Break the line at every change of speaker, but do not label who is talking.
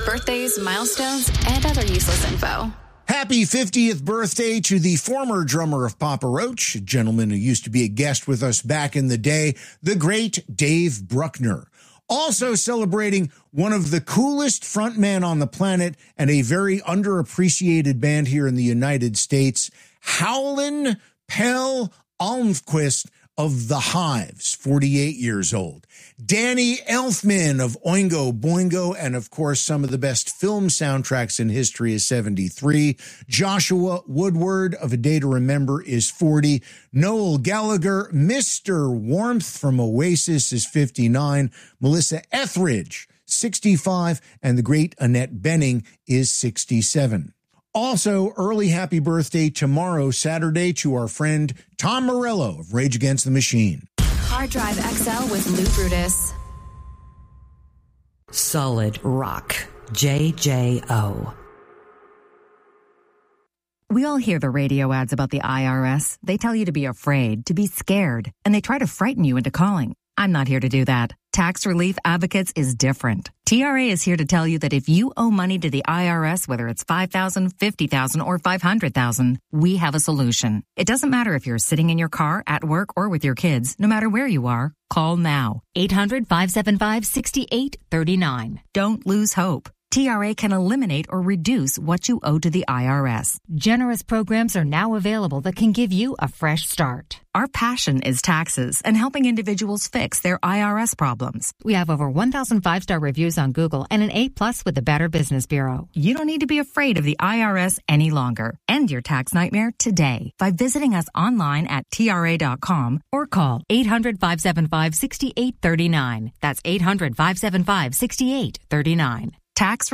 birthdays, milestones, and other useless info.
Happy 50th birthday to the former drummer of Papa Roach, a gentleman who used to be a guest with us back in the day, the great Dave Bruckner. Also celebrating one of the coolest frontmen on the planet and a very underappreciated band here in the United States, Howlin' Pell Almquist of The Hives, 48 years old. Danny Elfman of Oingo Boingo, and of course, some of the best film soundtracks in history is 73. Joshua Woodward of A Day to Remember is 40. Noel Gallagher, Mr. Warmth from Oasis is 59. Melissa Etheridge, 65. And the great Annette Bening is 67. Also, early happy birthday tomorrow, Saturday, to our friend Tom Morello of Rage Against the Machine.
Hard Drive XL with Lou Brutus.
Solid Rock. JJO.
We all hear the radio ads about the IRS. They tell you to be afraid, to be scared, and they try to frighten you into calling. I'm not here to do that. Tax Relief Advocates is different. TRA is here to tell you that if you owe money to the IRS, whether it's $5,000, $50,000, or $500,000, we have a solution. It doesn't matter if you're sitting in your car, at work, or with your kids. No matter where you are, call now. 800-575-6839. Don't lose hope. TRA can eliminate or reduce what you owe to the IRS.
Generous programs are now available that can give you a fresh start.
Our passion is taxes and helping individuals fix their IRS problems.
We have over 1,000 5-star reviews on Google and an A+ with the Better Business Bureau.
You don't need to be afraid of the IRS any longer. End your tax nightmare today by visiting us online at TRA.com
or call 800-575-6839. That's 800-575-6839.
Tax